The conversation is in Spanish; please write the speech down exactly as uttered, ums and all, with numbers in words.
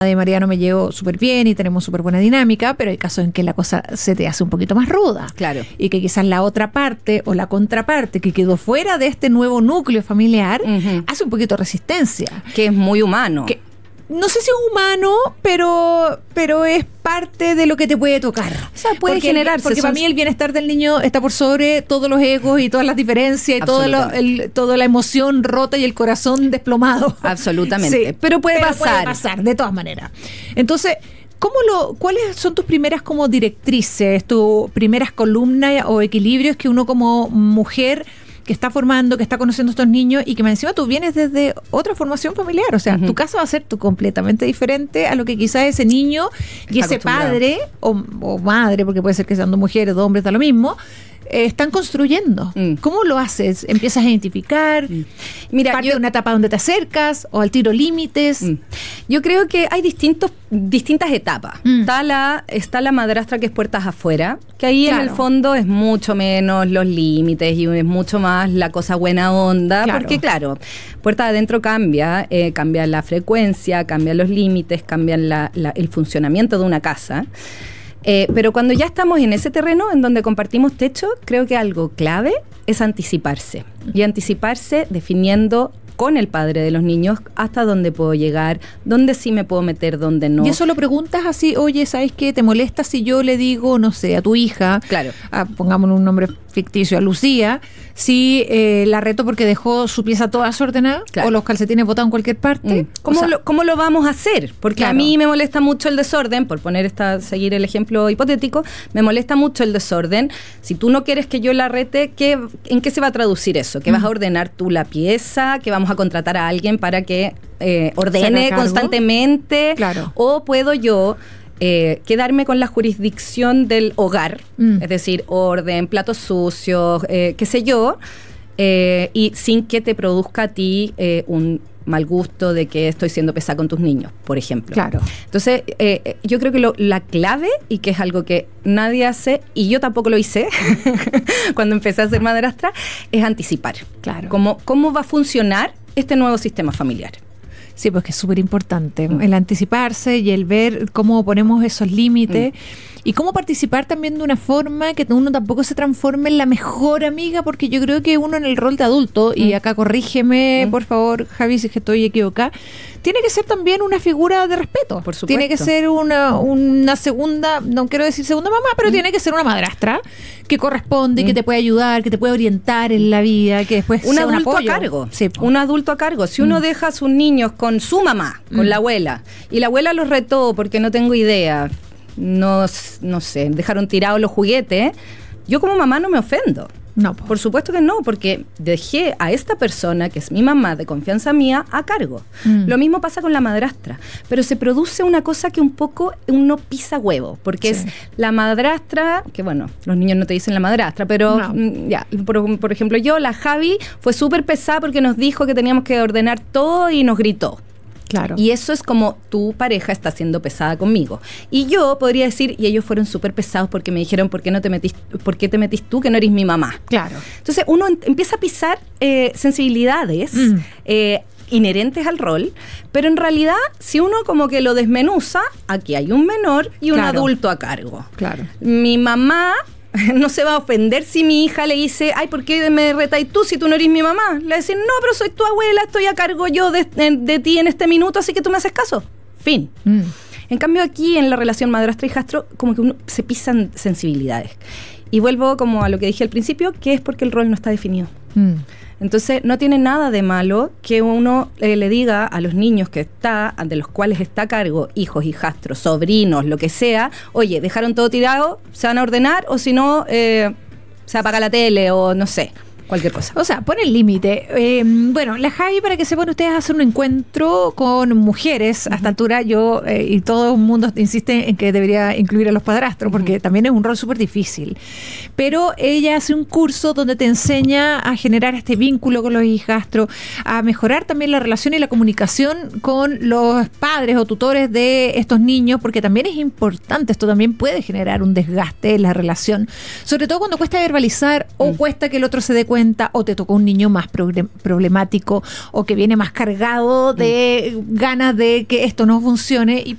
de Mariano me llevo súper bien y tenemos súper buena dinámica, pero hay casos en que la cosa se te hace un poquito más ruda. Claro. Y que quizás la otra parte o la contraparte que quedó fuera de este nuevo núcleo familiar uh-huh. hace un poquito de resistencia. Que es muy humano. Que, no sé si es humano, pero, pero es parte de lo que te puede tocar. O sea, puede porque generarse. Porque para mí el bienestar del niño está por sobre todos los egos y todas las diferencias y todo lo, el, toda la emoción rota y el corazón desplomado. Absolutamente. Sí, pero puede pero pasar. Puede pasar, de todas maneras. Entonces, ¿cómo lo, ¿cuáles son tus primeras como directrices, tus primeras columnas o equilibrios que uno como mujer que está formando, que está conociendo a estos niños y que más encima tú vienes desde otra formación familiar? O sea, uh-huh. tu casa va a ser tú completamente diferente a lo que quizás ese niño y ese padre o, o madre, porque puede ser que sean dos mujeres, dos hombres, da lo mismo, eh, están construyendo. Mm. ¿Cómo lo haces? ¿Empiezas a identificar? Mm. Mira, ¿parte yo, de una etapa donde te acercas o al tiro límites? Mm. Yo creo que hay distintos distintas etapas. Mm. Está la está la madrastra que es puertas afuera, que ahí claro. en el fondo es mucho menos los límites y es mucho más la cosa buena onda, claro. porque claro, puertas adentro cambia, eh, cambia la frecuencia, cambian los límites, cambian la, la, el funcionamiento de una casa. Eh, pero cuando ya estamos en ese terreno en donde compartimos techo, creo que algo clave es anticiparse. Y anticiparse definiendo con el padre de los niños hasta dónde puedo llegar, dónde sí me puedo meter, dónde no. Y eso lo preguntas así, oye, ¿sabes qué? ¿Te molesta si yo le digo, no sé, a tu hija, claro. a, pongámosle un nombre ficticio, a Lucía, si eh, la reto porque dejó su pieza toda desordenada claro. o los calcetines botados en cualquier parte? Mm. ¿Cómo, o sea, lo, ¿Cómo lo vamos a hacer? Porque claro. a mí me molesta mucho el desorden, por poner esta, seguir el ejemplo hipotético, me molesta mucho el desorden. Si tú no quieres que yo la rete, ¿qué, ¿en qué se va a traducir eso? ¿Que mm. vas a ordenar tú la pieza? ¿Que vamos a contratar a alguien para que eh, ordene constantemente? Claro. ¿O puedo yo Eh, quedarme con la jurisdicción del hogar, mm. es decir, orden, platos sucios, eh, qué sé yo, eh, y sin que te produzca a ti eh, un mal gusto de que estoy siendo pesada con tus niños, por ejemplo. Claro. Entonces, eh, yo creo que lo, la clave, y que es algo que nadie hace, y yo tampoco lo hice cuando empecé a ser madrastra, es anticipar. Claro. Cómo, cómo va a funcionar este nuevo sistema familiar. Sí, pues que es súper importante mm. el anticiparse y el ver cómo ponemos esos límites mm. y cómo participar también de una forma que uno tampoco se transforme en la mejor amiga, porque yo creo que uno en el rol de adulto, mm. y acá corrígeme, mm. por favor, Javi, si es que estoy equivocada, tiene que ser también una figura de respeto. Por supuesto. Tiene que ser una, una segunda, no quiero decir segunda mamá, pero mm. tiene que ser una madrastra que corresponde, mm. que te puede ayudar, que te puede orientar en la vida, que después un sea un adulto apoyo. a cargo. Sí, un adulto a cargo. Si uno mm. deja a sus niños con su mamá, con mm. la abuela, y la abuela los retó porque no tengo idea, no, no sé, dejaron tirados los juguetes, yo como mamá no me ofendo. No, por supuesto que no, porque dejé a esta persona, que es mi mamá de confianza mía, a cargo. Mm. Lo mismo pasa con la madrastra, pero se produce una cosa que un poco uno pisa huevo, porque sí. es la madrastra, que bueno, los niños no te dicen la madrastra, pero no. ya, por, por ejemplo yo, la Javi, fue súper pesada porque nos dijo que teníamos que ordenar todo y nos gritó. Claro. Y eso es como tu pareja está siendo pesada conmigo. Y yo podría decir, y ellos fueron súper pesados porque me dijeron, ¿por qué no te metís, por qué te metís tú que no eres mi mamá? Claro. Entonces uno en, empieza a pisar eh, sensibilidades mm. eh, inherentes al rol, pero en realidad, si uno como que lo desmenuza, aquí hay un menor y un claro. adulto a cargo. Claro. Mi mamá no se va a ofender si mi hija le dice, ay, ¿por qué me retáis tú si tú no eres mi mamá? Le va a decir, no, pero soy tu abuela, estoy a cargo yo de, de, de ti en este minuto, así que tú me haces caso. Fin. Mm. En cambio aquí en la relación madrastra y hijastro, como que uno se pisan sensibilidades. Y vuelvo como a lo que dije al principio, que es porque el rol no está definido. Mm. Entonces no tiene nada de malo que uno eh, le diga a los niños que está, de los cuales está a cargo, hijos, hijastros, sobrinos, lo que sea, oye, dejaron todo tirado, se van a ordenar, o si no, eh, se apaga la tele, o no sé, cualquier cosa. O sea, pone el límite. Eh, bueno, la Javi, para que sepan ustedes, hacer un encuentro con mujeres. Uh-huh. A esta altura yo, eh, y todo el mundo insiste en que debería incluir a los padrastros, porque uh-huh. también es un rol súper difícil. Pero ella hace un curso donde te enseña a generar este vínculo con los hijastros, a mejorar también la relación y la comunicación con los padres o tutores de estos niños, porque también es importante, esto también puede generar un desgaste en la relación, sobre todo cuando cuesta verbalizar uh-huh. o cuesta que el otro se dé cuenta cuenta, o te tocó un niño más problemático o que viene más cargado de ganas de que esto no funcione y